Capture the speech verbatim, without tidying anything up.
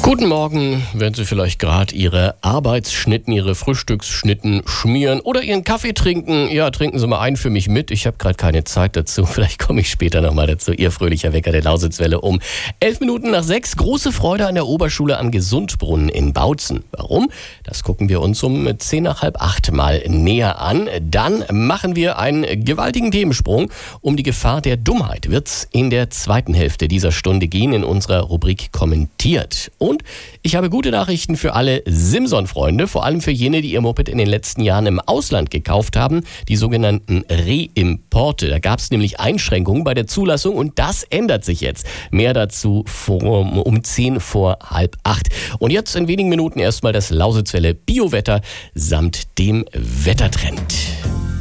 Guten Morgen, wenn Sie vielleicht gerade Ihre Arbeitsschnitten, Ihre Frühstücksschnitten schmieren oder Ihren Kaffee trinken. Ja, trinken Sie mal einen für mich mit. Ich habe gerade keine Zeit dazu. Vielleicht komme ich später nochmal dazu. Ihr fröhlicher Wecker der Lausitzwelle um elf Minuten nach sechs. Große Freude an der Oberschule am Gesundbrunnen in Bautzen. Warum? Das gucken wir uns um zehn nach halb acht mal näher an. Dann machen wir einen gewaltigen Themensprung. Um die Gefahr der Dummheit wird's in der zweiten Hälfte dieser Stunde gehen in unserer Rubrik Kommentiert. Und ich habe gute Nachrichten für alle Simson-Freunde, vor allem für jene, die ihr Moped in den letzten Jahren im Ausland gekauft haben, die sogenannten Reimporte. Da gab es nämlich Einschränkungen bei der Zulassung und das ändert sich jetzt. Mehr dazu vor, um zehn vor halb acht. Und jetzt in wenigen Minuten erstmal das Lausitzwelle Biowetter samt dem Wettertrend.